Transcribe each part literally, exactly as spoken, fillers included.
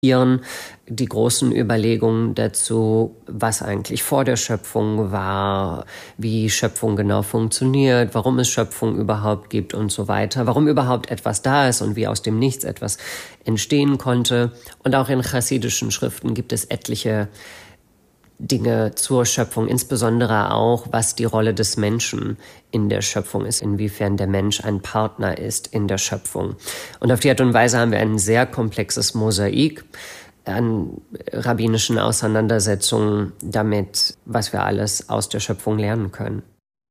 Die großen Überlegungen dazu, was eigentlich vor der Schöpfung war, wie Schöpfung genau funktioniert, warum es Schöpfung überhaupt gibt und so weiter, warum überhaupt etwas da ist und wie aus dem Nichts etwas entstehen konnte. Und auch in chassidischen Schriften gibt es etliche Dinge zur Schöpfung, insbesondere auch, was die Rolle des Menschen in der Schöpfung ist, inwiefern der Mensch ein Partner ist in der Schöpfung. Und auf die Art und Weise haben wir ein sehr komplexes Mosaik an rabbinischen Auseinandersetzungen damit, was wir alles aus der Schöpfung lernen können.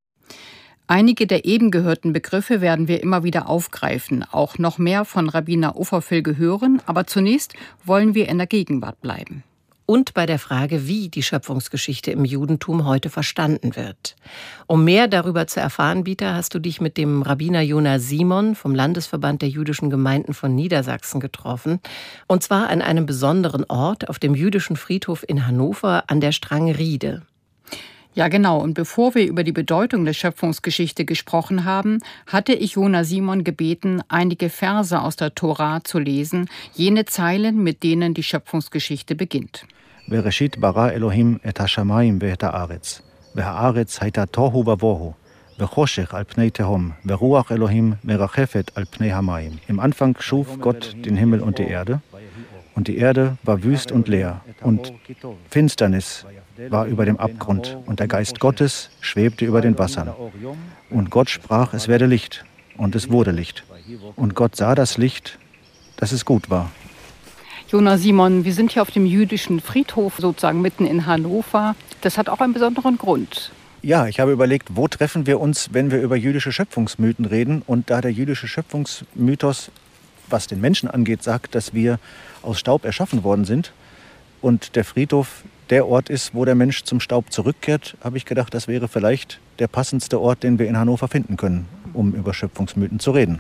Einige der eben gehörten Begriffe werden wir immer wieder aufgreifen, auch noch mehr von Rabbiner Offerfilge hören, aber zunächst wollen wir in der Gegenwart bleiben. Und bei der Frage, wie die Schöpfungsgeschichte im Judentum heute verstanden wird. Um mehr darüber zu erfahren, Bita, hast du dich mit dem Rabbiner Jona Simon vom Landesverband der jüdischen Gemeinden von Niedersachsen getroffen. Und zwar an einem besonderen Ort auf dem jüdischen Friedhof in Hannover an der Strang-Riede. Ja, genau. Und bevor wir über die Bedeutung der Schöpfungsgeschichte gesprochen haben, hatte ich Jona Simon gebeten, einige Verse aus der Tora zu lesen, jene Zeilen, mit denen die Schöpfungsgeschichte beginnt. Bereshit bara Elohim et hashamayim ve'et haaretz, ve'haaretz hayta tohu vavohu, ve'choshech al pnei tehom, ve'ruach Elohim merachefet al pnei hamayim. Im Anfang schuf Gott den Himmel und die Erde, und die Erde war wüst und leer, und Finsternis war über dem Abgrund, und der Geist Gottes schwebte über den Wassern. Und Gott sprach, es werde Licht, und es wurde Licht. Und Gott sah das Licht, dass es gut war. Jona Simon, wir sind hier auf dem jüdischen Friedhof, sozusagen mitten in Hannover. Das hat auch einen besonderen Grund. Ja, ich habe überlegt, wo treffen wir uns, wenn wir über jüdische Schöpfungsmythen reden. Und da der jüdische Schöpfungsmythos, was den Menschen angeht, sagt, dass wir aus Staub erschaffen worden sind und der Friedhof der Ort ist, wo der Mensch zum Staub zurückkehrt, habe ich gedacht, das wäre vielleicht der passendste Ort, den wir in Hannover finden können, um über Schöpfungsmythen zu reden.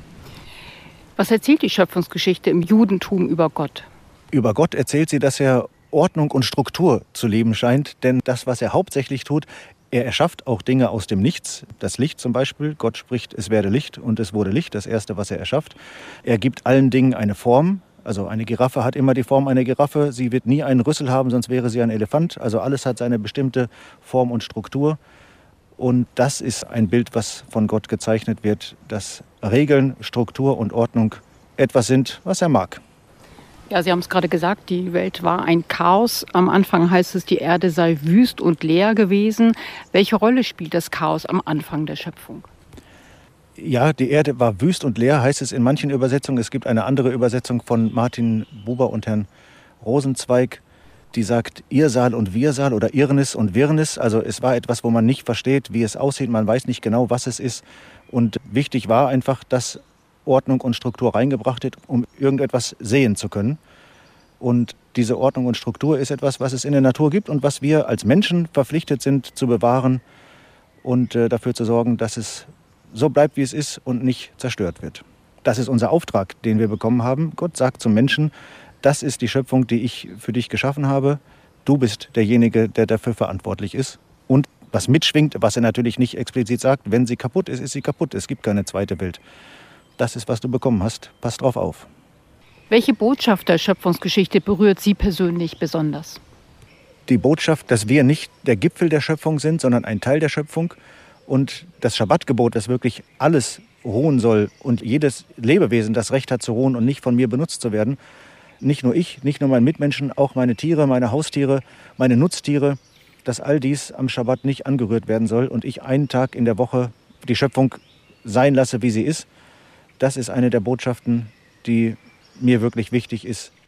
Was erzählt die Schöpfungsgeschichte im Judentum über Gott? Über Gott erzählt sie, dass er Ordnung und Struktur zu leben scheint, denn das, was er hauptsächlich tut, er erschafft auch Dinge aus dem Nichts. Das Licht zum Beispiel, Gott spricht, es werde Licht und es wurde Licht, das Erste, was er erschafft. Er gibt allen Dingen eine Form. Also eine Giraffe hat immer die Form einer Giraffe. Sie wird nie einen Rüssel haben, sonst wäre sie ein Elefant. Also alles hat seine bestimmte Form und Struktur. Und das ist ein Bild, was von Gott gezeichnet wird, dass Regeln, Struktur und Ordnung etwas sind, was er mag. Ja, Sie haben es gerade gesagt, die Welt war ein Chaos. Am Anfang heißt es, die Erde sei wüst und leer gewesen. Welche Rolle spielt das Chaos am Anfang der Schöpfung? Ja, die Erde war wüst und leer, heißt es in manchen Übersetzungen. Es gibt eine andere Übersetzung von Martin Buber und Herrn Rosenzweig, die sagt Irsal und Wirsal oder Irrnis und Wirrnis. Also es war etwas, wo man nicht versteht, wie es aussieht. Man weiß nicht genau, was es ist. Und wichtig war einfach, dass Ordnung und Struktur reingebracht wird, um irgendetwas sehen zu können. Und diese Ordnung und Struktur ist etwas, was es in der Natur gibt und was wir als Menschen verpflichtet sind zu bewahren und äh, dafür zu sorgen, dass es so bleibt, wie es ist und nicht zerstört wird. Das ist unser Auftrag, den wir bekommen haben. Gott sagt zum Menschen, das ist die Schöpfung, die ich für dich geschaffen habe. Du bist derjenige, der dafür verantwortlich ist. Und was mitschwingt, was er natürlich nicht explizit sagt, wenn sie kaputt ist, ist sie kaputt. Es gibt keine zweite Welt. Das ist, was du bekommen hast. Pass drauf auf. Welche Botschaft der Schöpfungsgeschichte berührt Sie persönlich besonders? Die Botschaft, dass wir nicht der Gipfel der Schöpfung sind, sondern ein Teil der Schöpfung. Und das Schabbatgebot, das wirklich alles ruhen soll und jedes Lebewesen das Recht hat zu ruhen und nicht von mir benutzt zu werden. Nicht nur ich, nicht nur meine Mitmenschen, auch meine Tiere, meine Haustiere, meine Nutztiere, dass all dies am Schabbat nicht angerührt werden soll und ich einen Tag in der Woche die Schöpfung sein lasse, wie sie ist. Das ist eine der Botschaften, die mir wirklich wichtig ist,